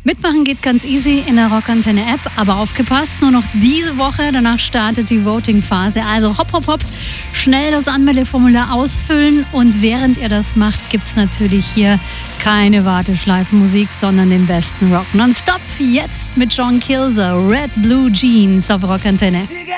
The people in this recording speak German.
Mitmachen geht ganz easy in der Rockantenne-App, aber aufgepasst, nur noch diese Woche, danach startet die Voting-Phase. Also hopp, hopp, hopp, schnell das Anmeldeformular ausfüllen und während ihr das macht, gibt's natürlich hier keine Warteschleifenmusik, sondern den besten Rock nonstop. Jetzt mit John Kilser, Red Blue Jeans auf Rockantenne.